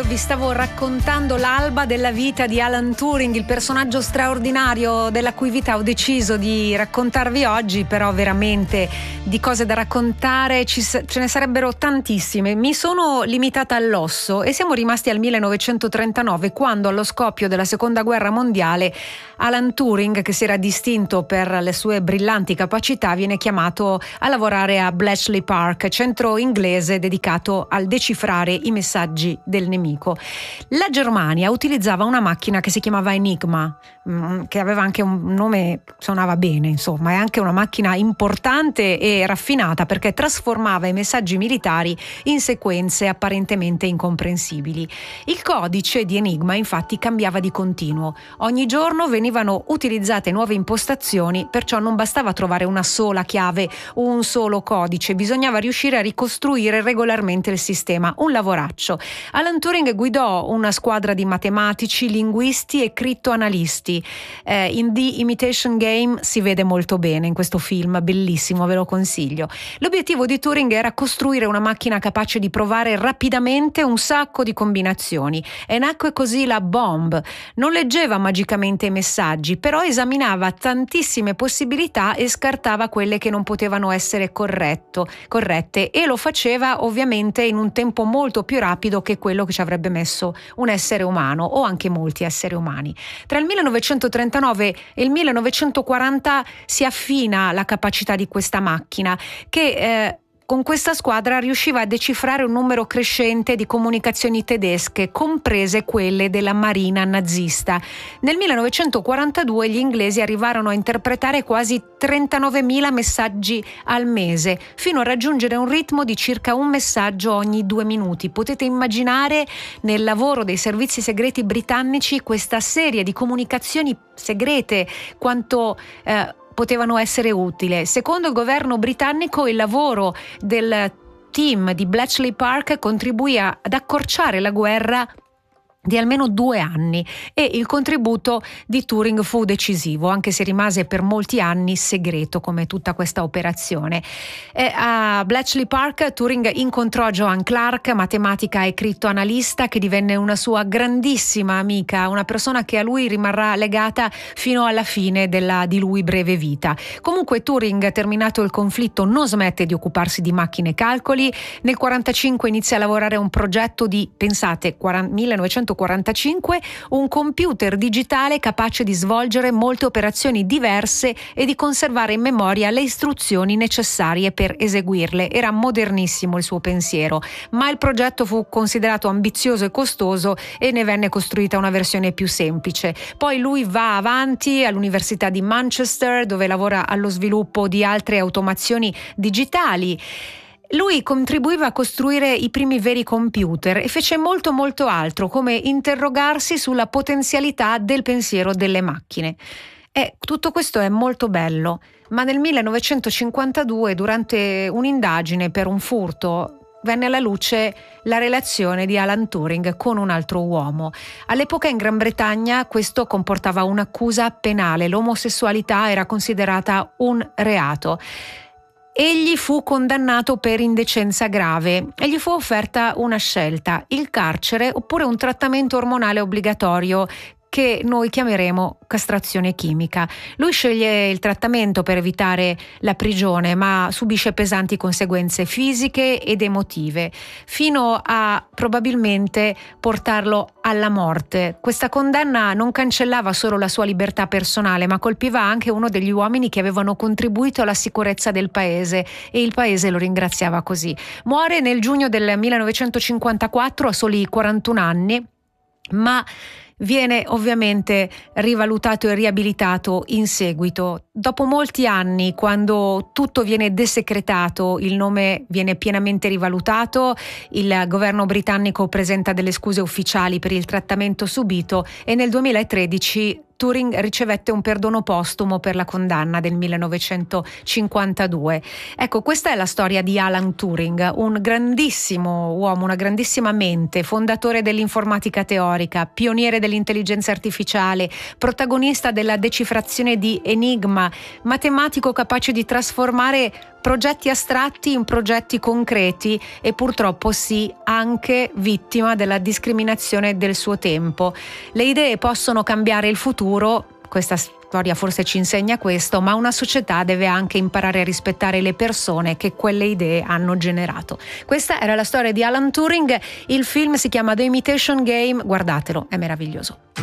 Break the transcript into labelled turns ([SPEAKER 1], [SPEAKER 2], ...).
[SPEAKER 1] io vi stavo raccontando l'alba della vita di Alan Turing, il personaggio straordinario della cui vita ho deciso di raccontarvi oggi, però veramente di cose da raccontare ce ne sarebbero tantissime. Mi sono limitata all'osso e siamo rimasti al 1939, quando allo scoppio della Seconda Guerra Mondiale Alan Turing, che si era distinto per le sue brillanti capacità, viene chiamato a lavorare a Bletchley Park, centro inglese dedicato al decifrare i messaggi del nemico. La Germania utilizzava una macchina che si chiamava Enigma, che aveva anche un nome, suonava bene, insomma, è anche una macchina importante e raffinata perché trasformava i messaggi militari in sequenze apparentemente incomprensibili. Il codice di Enigma infatti cambiava di continuo. Ogni giorno venivano utilizzate nuove impostazioni, perciò non bastava trovare una sola chiave o un solo codice, bisognava riuscire a ricostruire regolarmente il sistema, un lavoraccio. Alan Turing guidò una squadra di matematici, linguisti e crittoanalisti. In The Imitation Game si vede molto bene in questo film, bellissimo, ve lo consiglio. L'obiettivo di Turing era costruire una macchina capace di provare rapidamente un sacco di combinazioni, e nacque così la bomb. Non leggeva magicamente i messaggi, però esaminava tantissime possibilità e scartava quelle che non potevano essere corrette, e lo faceva ovviamente in un tempo molto più rapido che quello che ci avrebbe messo un essere umano o anche molti esseri umani. Tra il 1939 e il 1940 si affina la capacità di questa macchina che con questa squadra riusciva a decifrare un numero crescente di comunicazioni tedesche, comprese quelle della marina nazista. Nel 1942 gli inglesi arrivarono a interpretare quasi 39.000 messaggi al mese, fino a raggiungere un ritmo di circa un messaggio ogni 2 minuti. Potete immaginare nel lavoro dei servizi segreti britannici questa serie di comunicazioni segrete quanto potevano essere utili. Secondo il governo britannico, il lavoro del team di Bletchley Park contribuì ad accorciare la guerra di almeno 2 anni, e il contributo di Turing fu decisivo, anche se rimase per molti anni segreto come tutta questa operazione. A Bletchley Park Turing incontrò Joan Clark, matematica e crittoanalista, che divenne una sua grandissima amica, una persona che a lui rimarrà legata fino alla fine di lui breve vita. Comunque Turing, terminato il conflitto, non smette di occuparsi di macchine e calcoli. Nel 1945 inizia a lavorare a un progetto di, pensate, 1945, un computer digitale capace di svolgere molte operazioni diverse e di conservare in memoria le istruzioni necessarie per eseguirle. Era modernissimo il suo pensiero, ma il progetto fu considerato ambizioso e costoso e ne venne costruita una versione più semplice. Poi lui va avanti all'Università di Manchester, dove lavora allo sviluppo di altre automazioni digitali. Lui contribuiva a costruire i primi veri computer e fece molto altro, come interrogarsi sulla potenzialità del pensiero delle macchine. E tutto questo è molto bello, ma nel 1952, durante un'indagine per un furto, venne alla luce la relazione di Alan Turing con un altro uomo. All'epoca in Gran Bretagna questo comportava un'accusa penale, l'omosessualità era considerata un reato. Egli fu condannato per indecenza grave e gli fu offerta una scelta: il carcere oppure un trattamento ormonale obbligatorio che noi chiameremo castrazione chimica. Lui sceglie il trattamento per evitare la prigione, ma subisce pesanti conseguenze fisiche ed emotive, fino a probabilmente portarlo alla morte. Questa condanna non cancellava solo la sua libertà personale, ma colpiva anche uno degli uomini che avevano contribuito alla sicurezza del paese, e il paese lo ringraziava così. Muore nel giugno del 1954 a soli 41 anni, ma viene ovviamente rivalutato e riabilitato in seguito. Dopo molti anni, quando tutto viene desecretato, il nome viene pienamente rivalutato, il governo britannico presenta delle scuse ufficiali per il trattamento subito, e nel 2013 Turing ricevette un perdono postumo per la condanna del 1952. Ecco, questa è la storia di Alan Turing, un grandissimo uomo, una grandissima mente, fondatore dell'informatica teorica, pioniere dell'intelligenza artificiale, protagonista della decifrazione di Enigma, matematico capace di trasformare progetti astratti in progetti concreti e purtroppo sì, anche vittima della discriminazione del suo tempo. Le idee possono cambiare il futuro, questa storia forse ci insegna questo, ma una società deve anche imparare a rispettare le persone che quelle idee hanno generato. Questa era la storia di Alan Turing, il film si chiama The Imitation Game, guardatelo, è meraviglioso.